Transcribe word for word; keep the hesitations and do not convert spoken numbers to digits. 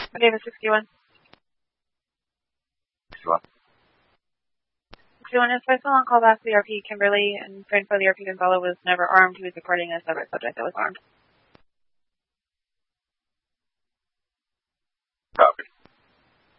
Davis sixty-one. sixty-one. sixty-one is personal on call back to the R P Kimberly, and for info, the R P Gonzalo was never armed. He was reporting a separate subject that was armed.